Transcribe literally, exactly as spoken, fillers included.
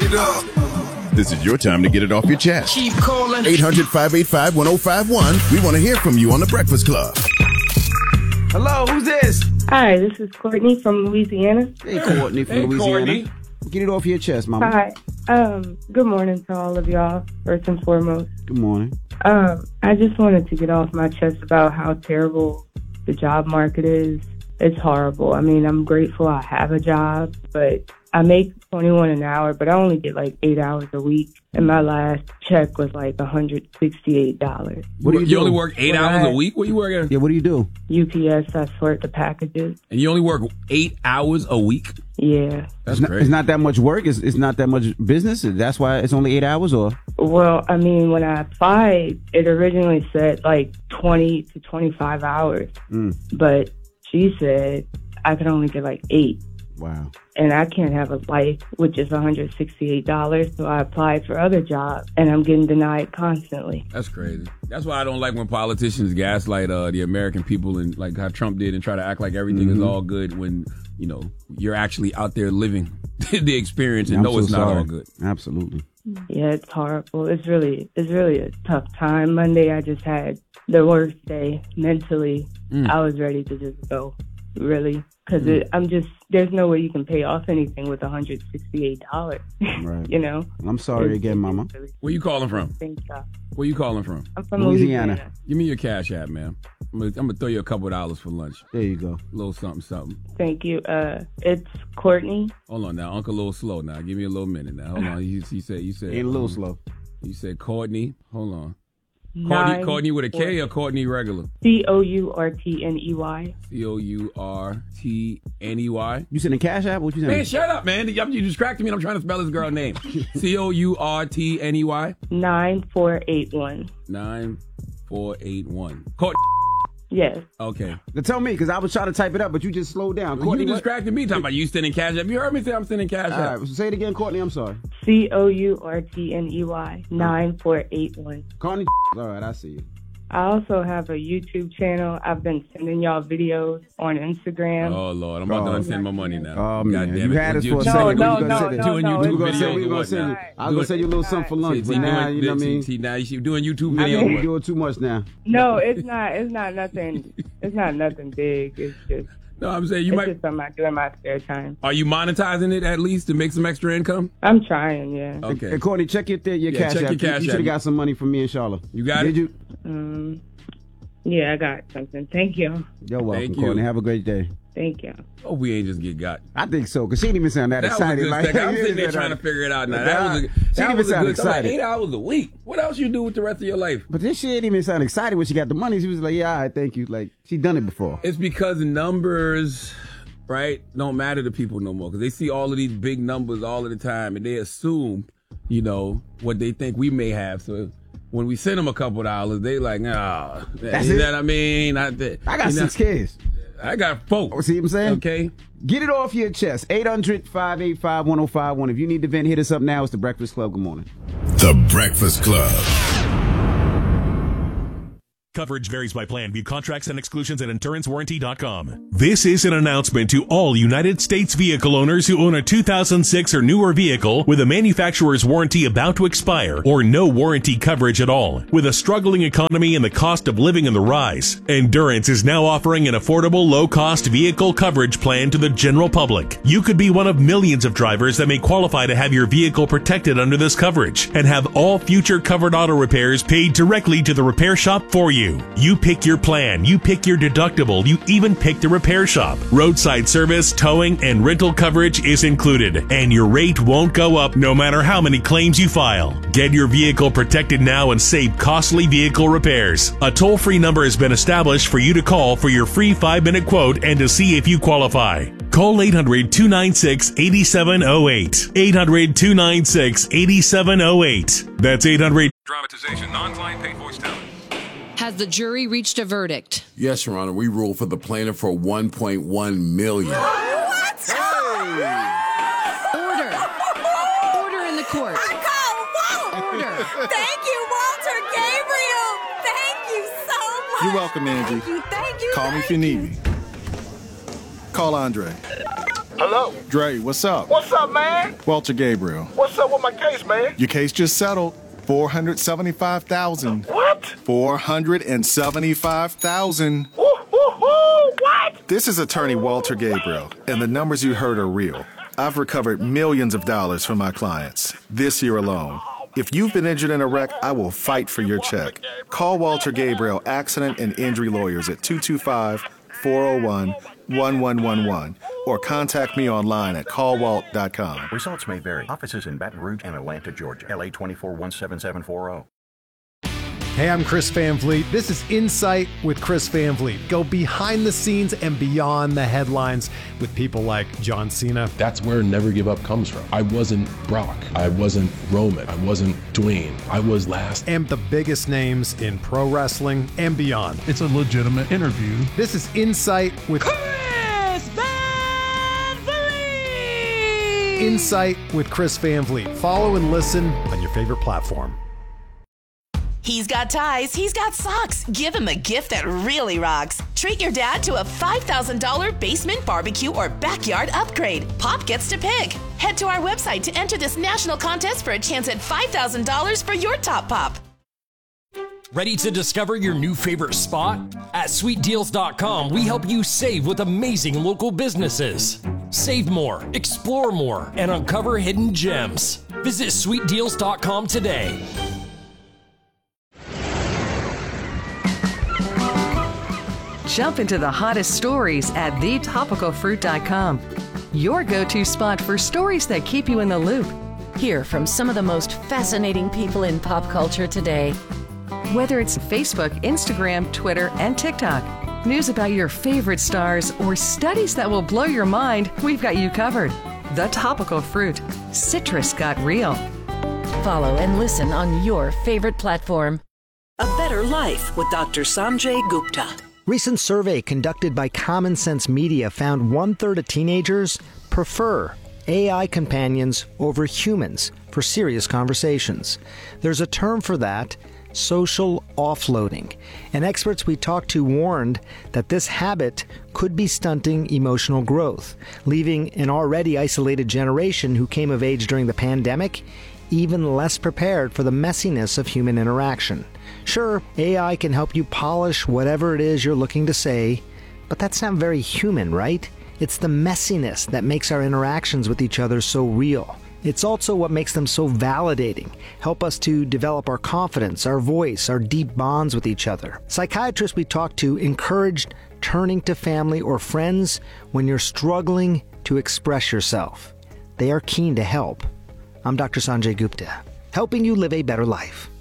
it up. This is your time to get it off your chest. Keep calling. eight hundred, five eight five, one oh five one. We want to hear from you on The Breakfast Club. Hello, who's this? Hi, this is Courtney from Louisiana. Hey, Courtney from Hey, Louisiana. Courtney. Get it off your chest, mama. Hi. Um, good morning to all of y'all, first and foremost. Good morning. Um, I just wanted to get off my chest about how terrible the job market is. It's horrible. I mean, I'm grateful I have a job, but I make twenty-one an hour, but I only get like eight hours a week. And my last check was like one hundred sixty-eight dollars. What do you, you do? only work eight Well, hours I- a week? What you working? Yeah, what do you do? U P S, I sort the packages. And you only work eight hours a week? Yeah. That's It's not, crazy. it's not that much work. It's, it's not that much business. That's why it's only eight hours, or? Well, I mean, when I applied, it originally said like twenty to twenty-five hours. Mm. But she said I could only get like eight. Wow. And I can't have a life with just one hundred sixty-eight dollars. So I applied for other jobs, and I'm getting denied constantly. That's crazy. That's why I don't like when politicians gaslight uh, the American people and like how Trump did and try to act like everything Mm-hmm. is all good when, you know, you're actually out there living the experience and I'm know so it's not sorry. all good. Absolutely. Yeah, it's horrible. It's really, it's really a tough time. Monday, I just had the worst day mentally. Mm. I was ready to just go, really, because mm. I'm just. There's no way you can pay off anything with one hundred sixty-eight dollars. Right. You know. I'm sorry It's- again, mama. it's really- Where you calling from? Thank you. Where you calling from? I'm from Louisiana. Louisiana. Give me your cash app, man. I'm gonna, I'm gonna throw you a couple of dollars for lunch. There you go. A little something, something. Thank you. Uh, it's Courtney. Hold on now, Uncle, a little slow now. Give me a little minute now. Hold on. You, you said, you said, Ain't a little um, slow. You said Courtney. Hold on. Courtney, Nine Courtney with a K or Courtney regular? C O U R T N E Y. C O U R T N E Y. You sending Cash App? What you Man, saying? shut up, man. You you distracted me and I'm trying to spell this girl's name. C O U R T N E Y. Nine four eight one. nine four eight one. Courtney. Yes. Okay. Now tell me, because I was trying to type it up, but you just slowed down. Well, Courtney, you what? distracted me talking about you sending cash app. You heard me say I'm sending cash All app. right, say it again, Courtney. I'm sorry. C O U R T N E Y. Nine four eight one. Courtney. All right, I see you. I also have a YouTube channel. I've been sending y'all videos on Instagram. Oh, Lord. I'm about Oh. to unsend my money now. Oh, God man. damn You it. had us You- for a you- second. No, We was no, gonna no, send it- no, doing no, YouTube We were gonna videos send, we or were gonna send, whatnot. I was gonna send you a little something for lunch, See, but see, now, doing- you know what I mean? See, now you doing YouTube I videos. mean- You're doing too much now. No, it's not. It's not nothing. It's not nothing big. It's just. No, I'm saying you it's might. just something I do in my spare time. Are you monetizing it at least to make some extra income? I'm trying. Yeah. Okay. Hey, Courtney, check your, your Yeah, Cash check App. your Cash you App. should have got some money from me and Charlotte. You got Did it? you? Um. Yeah, I got something. Thank you. You're welcome, Thank you. Courtney. Have a great day. Thank you. Oh, we ain't just get got. I think so, because she didn't even sound that, That was a excited. good like, second. I'm you sitting there didn't trying to sound- figure it out now. Nah, That was a, she that didn't was a sound good excited. Eight hours a week. What else you do with the rest of your life? But this shit didn't even sound excited when she got the money. She was like, yeah, all right, thank you. Like, she done it before. It's because numbers, right, don't matter to people no more because they see all of these big numbers all of the time and they assume, you know, what they think we may have. So when we send them a couple dollars, they like, nah, That's you it? know what I mean? I, th- I got you know, six kids. I got four. See what I'm saying? Okay. Get it off your chest. eight hundred, five eight five, one oh five one. If you need to vent, hit us up now. It's The Breakfast Club. Good morning. The Breakfast Club. Coverage varies by plan. View contracts and exclusions at endurance warranty dot com. This is an announcement to all United States vehicle owners who own a two thousand six or newer vehicle with a manufacturer's warranty about to expire or no warranty coverage at all. With a struggling economy and the cost of living on the rise, Endurance is now offering an affordable, low-cost vehicle coverage plan to the general public. You could be one of millions of drivers that may qualify to have your vehicle protected under this coverage and have all future covered auto repairs paid directly to the repair shop for you. You pick your plan, you pick your deductible, you even pick the repair shop. Roadside service, towing, and rental coverage is included, and your rate won't go up no matter how many claims you file. Get your vehicle protected now and save costly vehicle repairs. A toll-free number has been established for you to call for your free five-minute quote and to see if you qualify. Call eight hundred, two nine six, eight seven zero eight. eight hundred, two nine six, eight seven zero eight. That's eight hundred. Dramatization, non-client paid voice talent. Has the jury reached a verdict? Yes, Your Honor. We ruled for the plaintiff for one point one million dollars. What? Order. Order in the court. Order. Thank you, Walter Gabriel. Thank you so much. You're welcome, Angie. Thank you, thank you. Call me if you need me. Call Andre. Hello? Dre, what's up? What's up, man? Walter Gabriel. What's up with my this, man? Your case just settled. four hundred seventy-five thousand dollars. What? four hundred seventy-five thousand dollars. Woo, woo, woo, what? This is attorney Walter Gabriel, and the numbers you heard are real. I've recovered millions of dollars from my clients this year alone. If you've been injured in a wreck, I will fight for your check. Call Walter Gabriel Accident and Injury Lawyers at two two five, four oh one, one one one one or contact me online at call walt dot com. Results may vary. Offices in Baton Rouge and Atlanta, Georgia. L A twenty-four one seven seven four zero. Hey, I'm Chris Van Vliet. This is Insight with Chris Van Vliet. Go behind the scenes and beyond the headlines with people like John Cena. That's where Never Give Up comes from. I wasn't Brock. I wasn't Roman. I wasn't Dwayne. I was last. And the biggest names in pro wrestling and beyond. It's a legitimate interview. This is Insight with Chris Van Vliet! Insight with Chris Van Vliet. Follow and listen on your favorite platform. He's got ties, he's got socks. Give him a gift that really rocks. Treat your dad to a five thousand dollars basement barbecue or backyard upgrade. Pop gets to pick. Head to our website to enter this national contest for a chance at five thousand dollars for your top pop. Ready to discover your new favorite spot? At sweet deals dot com, we help you save with amazing local businesses. Save more, explore more, and uncover hidden gems. Visit sweet deals dot com today. Jump into the hottest stories at the topical fruit dot com. Your go-to spot for stories that keep you in the loop. Hear from some of the most fascinating people in pop culture today. Whether it's Facebook, Instagram, Twitter, and TikTok, news about your favorite stars, or studies that will blow your mind, we've got you covered. The Topical Fruit. Citrus got real. Follow and listen on your favorite platform. A Better Life with Doctor Sanjay Gupta. Recent survey conducted by Common Sense Media found one-third of teenagers prefer A I companions over humans for serious conversations. There's a term for that, social offloading. And experts we talked to warned that this habit could be stunting emotional growth, leaving an already isolated generation who came of age during the pandemic even less prepared for the messiness of human interaction. Sure, A I can help you polish whatever it is you're looking to say, but that's not very human, right? It's the messiness that makes our interactions with each other so real. It's also what makes them so validating, help us to develop our confidence, our voice, our deep bonds with each other. Psychiatrists we talked to encouraged turning to family or friends when you're struggling to express yourself. They are keen to help. I'm Doctor Sanjay Gupta, helping you live a better life.